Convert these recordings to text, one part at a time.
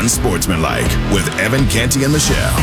Unsportsmanlike with Evan Canty and Michelle.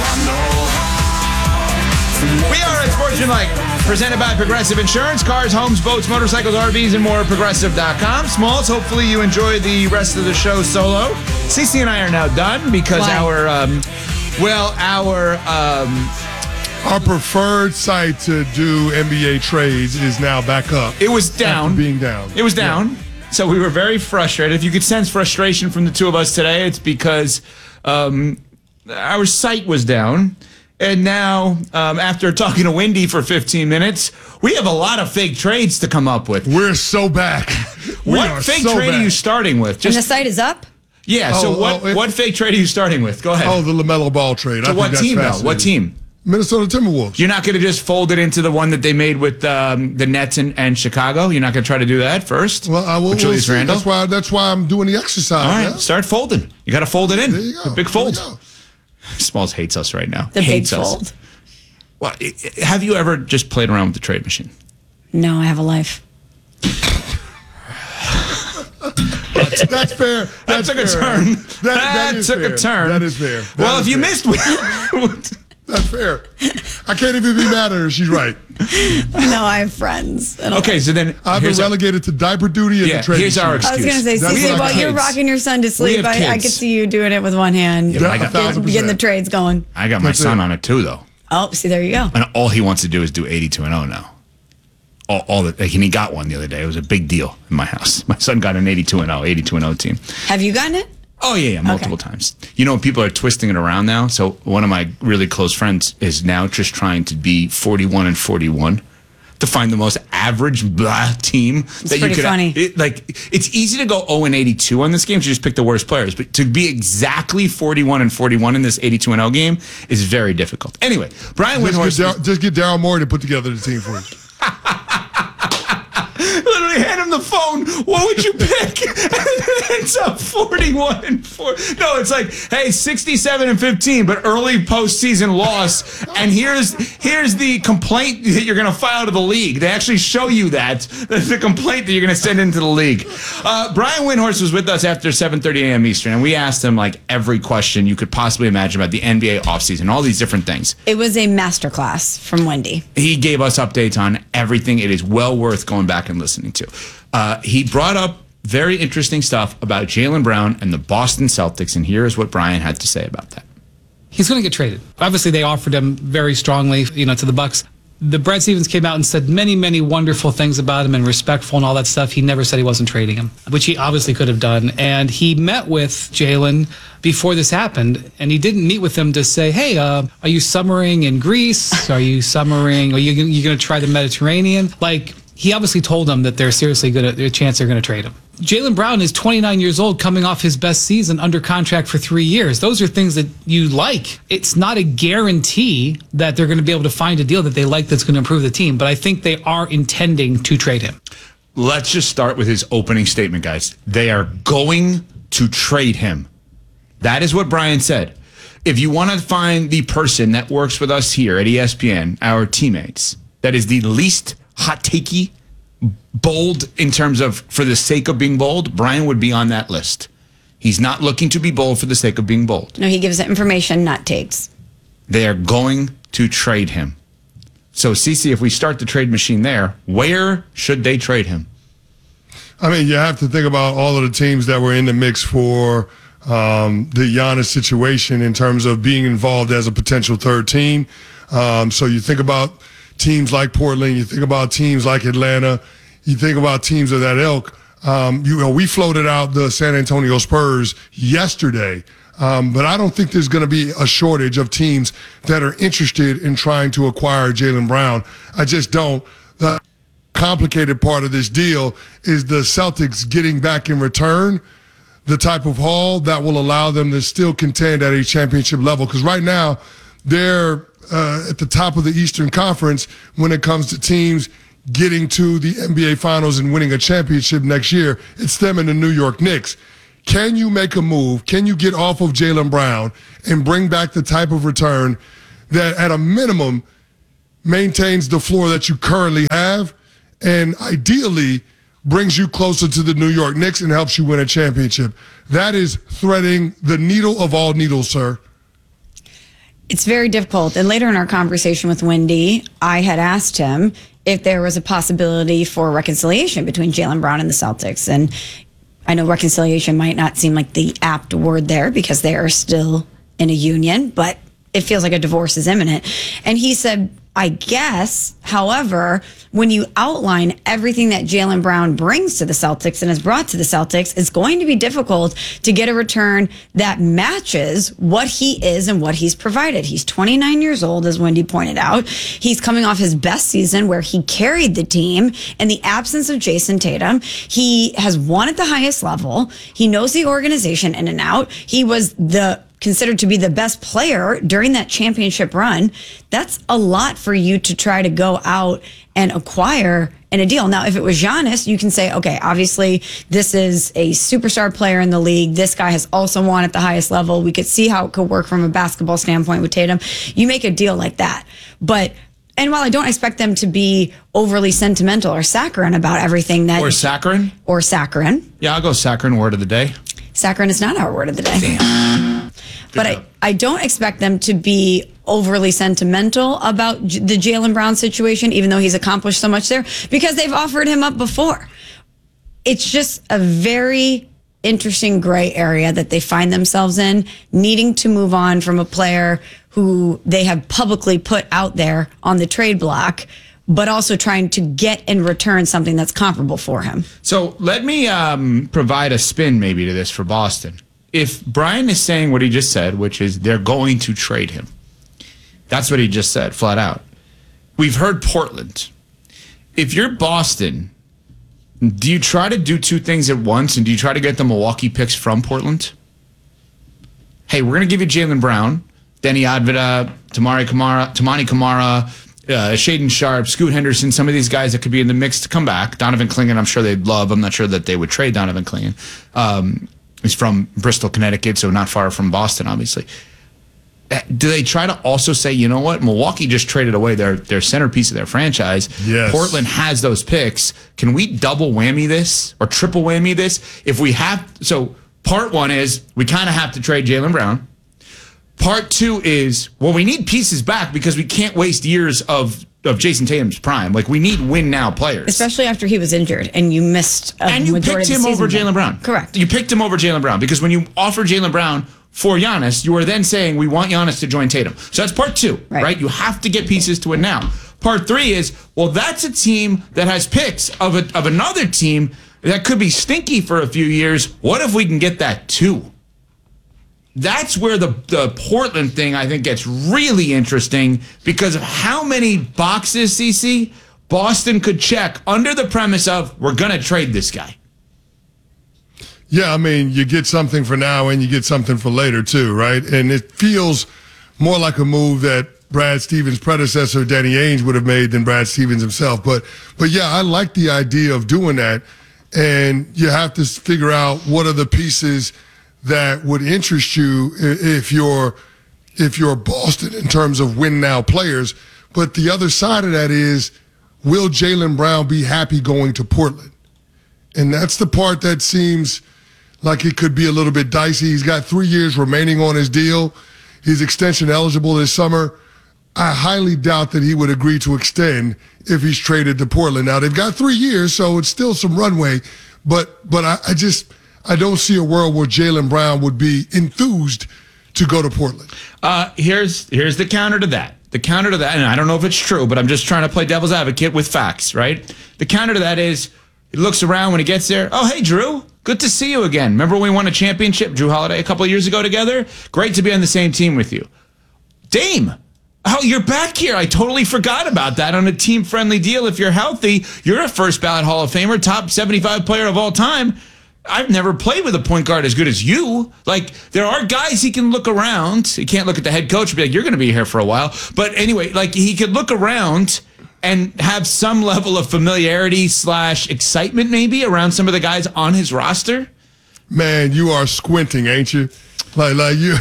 We are at Sportsmanlike, presented by Progressive Insurance. Cars, homes, boats, motorcycles, RVs, and more. Progressive.com. Smalls, hopefully you enjoy the rest of the show solo. Cece and I are now done because our preferred site to do NBA trades is now back up. It was down. After being down. It was down. Yeah. So we were very frustrated. If you could sense frustration from the two of us today, it's because our site was down. And now, after talking to Wendy for 15 minutes, we have a lot of fake trades to come up with. We're so back. What fake trade are you starting with? And the site is up? Yeah, so what fake trade are you starting with? Go ahead. Oh, the LaMelo Ball trade. So what team, though? What team? Minnesota Timberwolves. You're not going to just fold it into the one that they made with the Nets and Chicago? You're not going to try to do that first? Well, I will. Julius Randle? That's why I'm doing the exercise. All right, start folding. You got to fold it in. There you go. A big fold. Smalls hates us right now. The hates big us. fold. Well, have you ever just played around with the trade machine? No, I have a life. That's fair. That took a turn. That took a turn. That is fair. Well, if you missed, that's fair. I can't even be mad at her. She's right. No, I have friends. Okay, so then I've been relegated to diaper duty and the trade here's machine. our excuse. I was going to say, Cece, while you're rocking your son to sleep, I could see you doing it with one hand. Yeah, getting the trades going. I got my son on it too, though. Oh, see, there you go. And all he wants to do is do 82-0 now. And he got one the other day. It was a big deal in my house. My son got an 82-0 team. Have you gotten it? Oh, yeah, multiple times. You know, people are twisting it around now. So one of my really close friends is now just trying to be 41-41 to find the most average team that you could. Funny. It's easy to go 0-82 on this game. So you just pick the worst players, but to be exactly 41-41 in this 82-0 game is very difficult. Anyway, Brian Windhorst. Just get Daryl Morey to put together the team for you. Literally hand him the phone. What would you pick? It's up 41-4. No, it's like, hey, 67-15, but early postseason loss. And here's the complaint that you're going to file to the league. They actually show you that. That's the complaint that you're going to send into the league. Brian Windhorst was with us after 7:30 a.m. Eastern, and we asked him like every question you could possibly imagine about the NBA offseason, all these different things. It was a masterclass from Wendy. He gave us updates on everything. It is well worth going back and listening to. He brought up very interesting stuff about Jaylen Brown and the Boston Celtics, and here's what Brian had to say about that. He's going to get traded. Obviously, they offered him very strongly, to the Bucks. The Brad Stevens came out and said many, many wonderful things about him and respectful and all that stuff. He never said he wasn't trading him, which he obviously could have done. And he met with Jaylen before this happened, and he didn't meet with him to say, hey, are you summering in Greece? Are you summering? Are you going to try the Mediterranean? He obviously told them that there's seriously a chance they're going to trade him. Jaylen Brown is 29 years old, coming off his best season, under contract for 3 years. Those are things that you like. It's not a guarantee that they're going to be able to find a deal that they like that's going to improve the team, but I think they are intending to trade him. Let's just start with his opening statement, guys. They are going to trade him. That is what Brian said. If you want to find the person that works with us here at ESPN, our teammates, that is the least hot-takey, bold in terms of for the sake of being bold, Brian would be on that list. He's not looking to be bold for the sake of being bold. No, he gives information, not takes. They are going to trade him. So, Cece, if we start the trade machine there, where should they trade him? I mean, you have to think about all of the teams that were in the mix for the Giannis situation in terms of being involved as a potential third team. So you think about teams like Portland, you think about teams like Atlanta, you think about teams of that ilk. We floated out the San Antonio Spurs yesterday, but I don't think there's going to be a shortage of teams that are interested in trying to acquire Jaylen Brown. I just don't. The complicated part of this deal is the Celtics getting back in return the type of haul that will allow them to still contend at a championship level. Because right now, they're at the top of the Eastern Conference when it comes to teams getting to the NBA Finals and winning a championship next year. It's them and the New York Knicks. Can you make a move? Can you get off of Jaylen Brown and bring back the type of return that at a minimum maintains the floor that you currently have? And ideally, brings you closer to the New York Knicks and helps you win a championship. That is threading the needle of all needles, sir. It's very difficult. And later in our conversation with Wendy, I had asked him if there was a possibility for reconciliation between Jaylen Brown and the Celtics. And I know reconciliation might not seem like the apt word there because they are still in a union, but it feels like a divorce is imminent. And he said, I guess, however, when you outline everything that Jaylen Brown brings to the Celtics and has brought to the Celtics, it's going to be difficult to get a return that matches what he is and what he's provided. He's 29 years old, as Wendy pointed out. He's coming off his best season where he carried the team in the absence of Jason Tatum. He has won at the highest level. He knows the organization in and out. He was considered to be the best player during that championship run. That's a lot for you to try to go out and acquire in a deal. Now, if it was Giannis, you can say, okay, obviously this is a superstar player in the league. This guy has also won at the highest level. We could see how it could work from a basketball standpoint with Tatum. You make a deal like that. And while I don't expect them to be overly sentimental or saccharine about everything that... Or saccharine? Or saccharine. Yeah, I'll go saccharine, word of the day. Saccharine is not our word of the day. Damn. But I don't expect them to be overly sentimental about the Jaylen Brown situation, even though he's accomplished so much there, because they've offered him up before. It's just a very interesting gray area that they find themselves in, needing to move on from a player who they have publicly put out there on the trade block, but also trying to get in return something that's comparable for him. So let me provide a spin maybe to this for Boston. If Brian is saying what he just said, which is they're going to trade him, that's what he just said, flat out. We've heard Portland. If you're Boston, do you try to do two things at once, and do you try to get the Milwaukee picks from Portland? Hey, we're going to give you Jaylen Brown, Denny Advida, Tamani Kamara, Shaden Sharp, Scoot Henderson, some of these guys that could be in the mix to come back. Donovan Clingan, I'm sure they'd love. I'm not sure that they would trade Donovan Clingan. He's from Bristol, Connecticut, so not far from Boston, obviously. Do they try to also say, you know what, Milwaukee just traded away their centerpiece of their franchise. Yes. Portland has those picks. Can we double whammy this or triple whammy this? If we have, so part one is we kind of have to trade Jaylen Brown. Part two is, well, we need pieces back because we can't waste years of Jason Tatum's prime. Like, we need win-now players. Especially after he was injured and you missed a and you picked him over Jaylen Brown. Correct. You picked him over Jaylen Brown because when you offer Jaylen Brown for Giannis, you are then saying, we want Giannis to join Tatum. So that's part two, right? You have to get pieces to win now. Part three is, well, that's a team that has picks of another team that could be stinky for a few years. What if we can get that too? That's where the Portland thing, I think, gets really interesting because of how many boxes, CC, Boston could check under the premise of, we're going to trade this guy. Yeah, I mean, you get something for now and you get something for later, too, right? And it feels more like a move that Brad Stevens' predecessor, Danny Ainge, would have made than Brad Stevens himself. But yeah, I like the idea of doing that. And you have to figure out what are the pieces that would interest you if you're Boston in terms of win now players. But the other side of that is, will Jaylen Brown be happy going to Portland? And that's the part that seems like it could be a little bit dicey. He's got 3 years remaining on his deal. He's extension eligible this summer. I highly doubt that he would agree to extend if he's traded to Portland. Now, they've got 3 years, so it's still some runway. But I don't see a world where Jaylen Brown would be enthused to go to Portland. Here's the counter to that. The counter to that, and I don't know if it's true, but I'm just trying to play devil's advocate with facts, right? The counter to that is, he looks around when he gets there. Oh, hey, Drew. Good to see you again. Remember when we won a championship, Drew Holiday, a couple of years ago together? Great to be on the same team with you. Dame. Oh, you're back here. I totally forgot about that on a team-friendly deal. If you're healthy, you're a first-ballot Hall of Famer, top 75 player of all time. I've never played with a point guard as good as you. Like, there are guys he can look around. He can't look at the head coach and be like, you're going to be here for a while. But anyway, like, he could look around and have some level of familiarity / excitement maybe around some of the guys on his roster. Man, you are squinting, ain't you? Like you.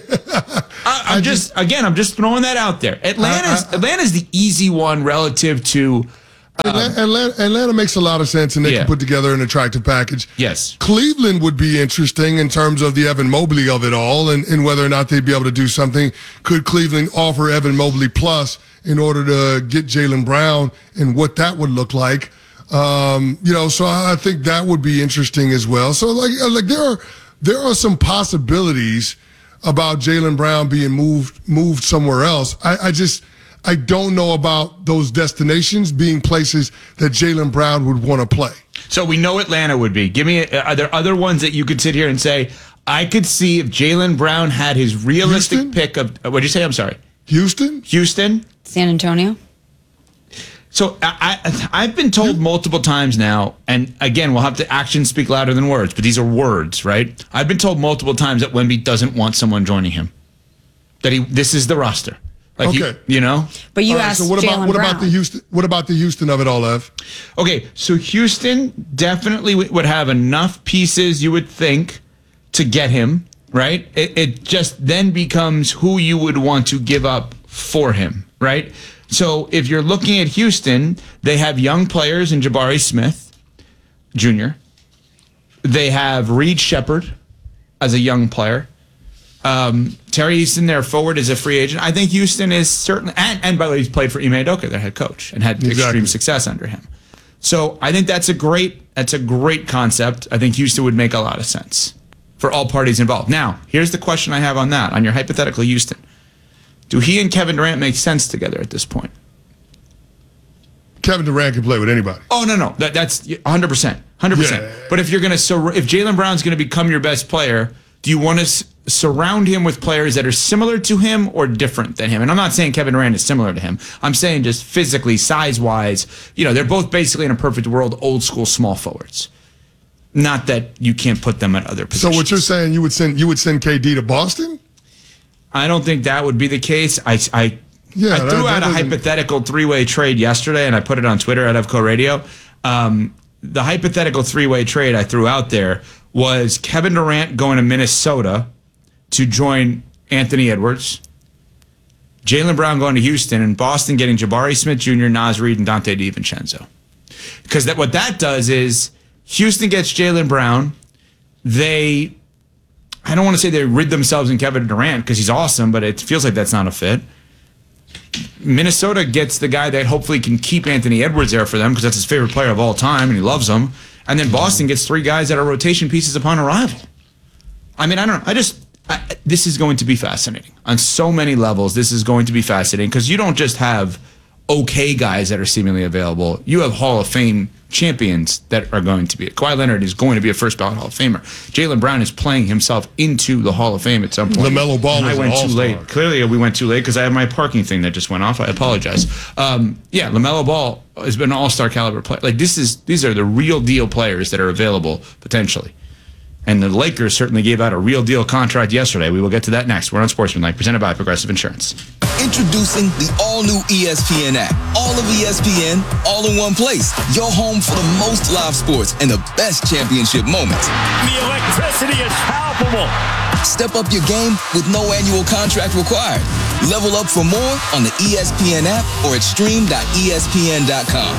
I'm just throwing that out there. Atlanta's the easy one relative to Atlanta makes a lot of sense, and they can put together an attractive package. Yes. Cleveland would be interesting in terms of the Evan Mobley of it all, and whether or not they'd be able to do something. Could Cleveland offer Evan Mobley plus in order to get Jaylen Brown, and what that would look like? So I think that would be interesting as well. So like there are some possibilities about Jaylen Brown being moved somewhere else. I don't know about those destinations being places that Jaylen Brown would want to play. So we know Atlanta would be. Are there other ones that you could sit here and say, I could see if Jaylen Brown had his realistic pick of, what'd you say? I'm sorry. Houston? San Antonio? So I've been told multiple times now, and again, we'll have to actions speak louder than words, but these are words, right? I've been told multiple times that Wemby doesn't want someone joining him. That this is the roster. Like okay. But you asked so what about the Houston of it all, Ev? Okay, so Houston definitely would have enough pieces, you would think, to get him, right? It just then becomes who you would want to give up for him, right? So if you're looking at Houston, they have young players in Jabari Smith Jr. They have Reed Shepherd as a young player. Terry Easton, their forward, is a free agent. I think Houston is certainly, and by the way, he's played for Ime Udoka, their head coach, and had extreme success under him. So I think that's a great concept. I think Houston would make a lot of sense for all parties involved. Now, here's the question I have on that, on your hypothetical Houston. Do he and Kevin Durant make sense together at this point? Kevin Durant can play with anybody. Oh, no. That's 100%. 100%. Yeah. But if Jaylen Brown's going to become your best player, do you want to surround him with players that are similar to him or different than him? And I'm not saying Kevin Durant is similar to him. I'm saying just physically, size-wise, they're both basically in a perfect world, old school small forwards. Not that you can't put them at other positions. So what you're saying, you would send KD to Boston? I don't think that would be the case. I threw out a hypothetical three-way trade yesterday, and I put it on Twitter at EVCO Radio. The hypothetical three-way trade I threw out there was Kevin Durant going to Minnesota to join Anthony Edwards, Jaylen Brown going to Houston, and Boston getting Jabari Smith Jr., Naz Reid, and Dante DiVincenzo. Because what that does is Houston gets Jaylen Brown. I don't want to say they rid themselves in Kevin Durant because he's awesome, but it feels like that's not a fit. Minnesota gets the guy that hopefully can keep Anthony Edwards there for them because that's his favorite player of all time and he loves him. And then Boston gets three guys that are rotation pieces upon arrival. I mean, I don't know. This is going to be fascinating. On so many levels, this is going to be fascinating because you don't just have okay guys that are seemingly available. You have Hall of Fame champions that are going to be. Kawhi Leonard is going to be a first ballot Hall of Famer. Jaylen Brown is playing himself into the Hall of Fame at some point. LaMelo Ball is an all-star. Too late. Clearly, we went too late because I have my parking thing that just went off. I apologize. LaMelo Ball has been an all-star caliber player. Like these are the real deal players that are available potentially. And the Lakers certainly gave out a real deal contract yesterday. We will get to that next. We're on Sportsmanlike, presented by Progressive Insurance. Introducing the all-new ESPN app. All of ESPN, all in one place. Your home for the most live sports and the best championship moments. The electricity is palpable. Step up your game with no annual contract required. Level up for more on the ESPN app or at stream.espn.com.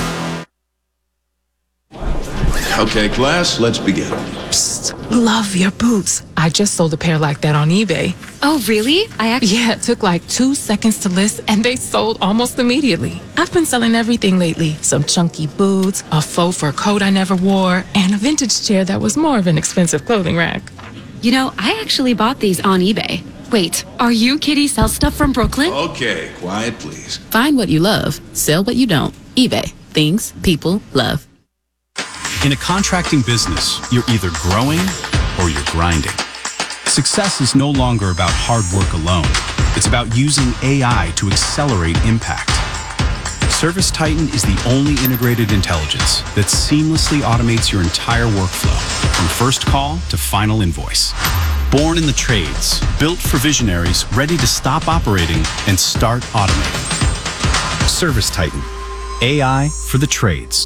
Okay, class, let's begin. Psst, love your boots. I just sold a pair like that on eBay. Oh, really? Yeah, it took like 2 seconds to list and they sold almost immediately. I've been selling everything lately. Some chunky boots, a faux fur coat I never wore, and a vintage chair that was more of an expensive clothing rack. I actually bought these on eBay. Wait, are you Kitty Sell Stuff from Brooklyn? Okay, quiet please. Find what you love, sell what you don't. eBay, things people love. In a contracting business, you're either growing or you're grinding. Success is no longer about hard work alone. It's about using AI to accelerate impact. ServiceTitan is the only integrated intelligence that seamlessly automates your entire workflow, from first call to final invoice. Born in the trades, built for visionaries ready to stop operating and start automating. ServiceTitan, AI for the trades.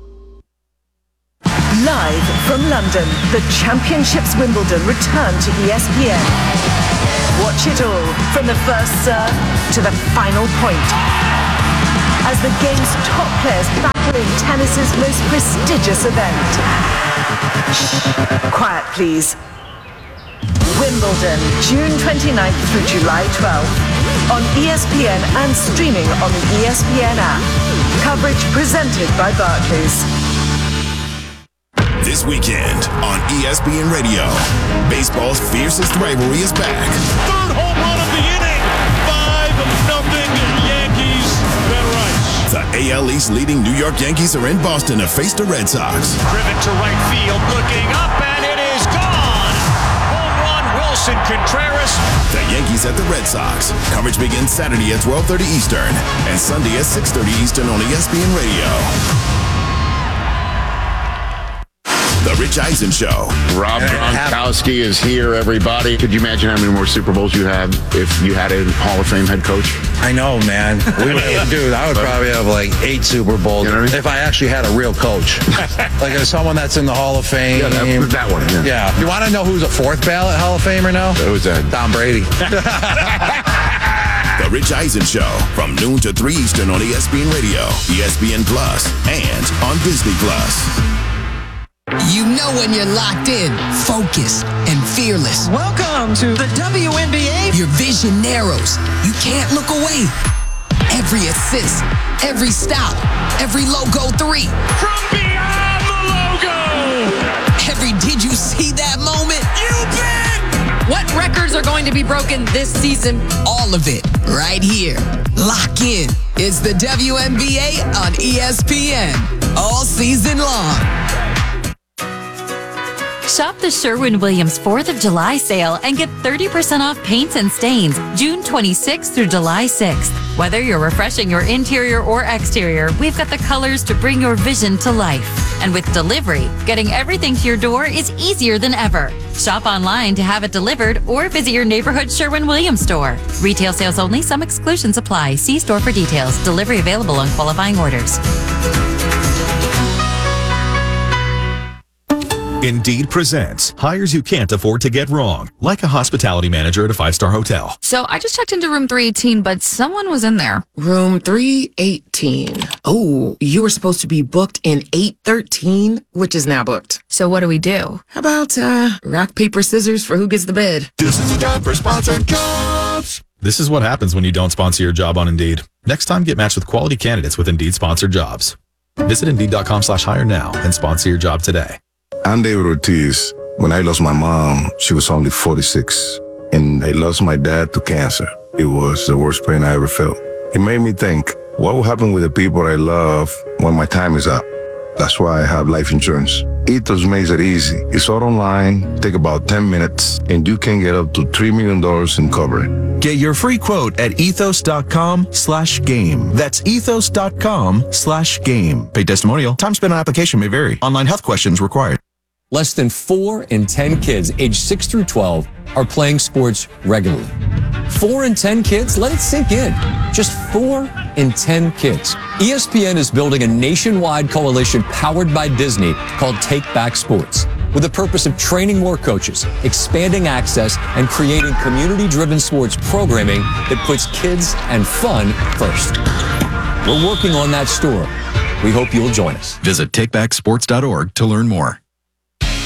Live from London, the Championships Wimbledon return to ESPN. Watch it all from the first serve to the final point. as the game's top players battle in tennis's most prestigious event. Shh, quiet please. Wimbledon, June 29th through July 12th. On ESPN and streaming on the ESPN app. Coverage presented by Barclays. This weekend on ESPN Radio, baseball's fiercest rivalry is back. Third home run of the inning. 5-0 Yankees. Ben Rice. The AL East leading New York Yankees are in Boston to face the Red Sox. Driven to right field, looking up, and it is gone. Home run, Wilson Contreras. The Yankees at the Red Sox. Coverage begins Saturday at 12:30 Eastern and Sunday at 6:30 Eastern on ESPN Radio. The Rich Eisen Show. Rob Gronkowski is here, everybody. Could you imagine how many more Super Bowls you have if you had a Hall of Fame head coach? I know, man. Dude, I would probably have like 8 Super Bowls, you know what I mean? If I actually had a real coach. Like if someone that's in the Hall of Fame. Yeah, that one. Yeah. You want to know who's a 4th ballot Hall of Famer now? Who's that? Tom Brady. The Rich Eisen Show from noon to 3 Eastern on ESPN Radio, ESPN Plus, and on Disney Plus. You know when you're locked in, focused, and fearless. Welcome to the WNBA. Your vision narrows. You can't look away. Every assist, every stop, every logo 3. From beyond the logo. Every did you see that moment? You bet. What records are going to be broken this season? All of it right here. Lock in. It's the WNBA on ESPN all season long. Shop the Sherwin-Williams 4th of July sale and get 30% off paints and stains June 26th through July 6th. Whether you're refreshing your interior or exterior, we've got the colors to bring your vision to life. And with delivery, getting everything to your door is easier than ever. Shop online to have it delivered or visit your neighborhood Sherwin-Williams store. Retail sales only. Some exclusions apply. See store for details. Delivery available on qualifying orders. Indeed presents hires you can't afford to get wrong, like a hospitality manager at a 5-star hotel. So I just checked into room 318, but someone was in there. Room 318. Oh, you were supposed to be booked in 813, which is now booked. So what do we do? How about rock, paper, scissors for who gets the bed? This is a job for sponsored jobs. This is what happens when you don't sponsor your job on Indeed. Next time, get matched with quality candidates with Indeed sponsored jobs. Visit Indeed.com/hire now and sponsor your job today. I'm David Ortiz. When I lost my mom, she was only 46, and I lost my dad to cancer. It was the worst pain I ever felt. It made me think, what will happen with the people I love when my time is up? That's why I have life insurance. Ethos makes it easy. It's all online, take about 10 minutes, and you can get up to $3 million in coverage. Get your free quote at ethos.com/game. That's ethos.com/game. Paid testimonial. Time spent on application may vary. Online health questions required. Less than 4 in 10 kids aged 6 through 12 are playing sports regularly. 4 in 10 kids? Let it sink in. Just 4 in 10 kids. ESPN is building a nationwide coalition powered by Disney called Take Back Sports, with the purpose of training more coaches, expanding access, and creating community-driven sports programming that puts kids and fun first. We're working on that story. We hope you'll join us. Visit takebacksports.org to learn more.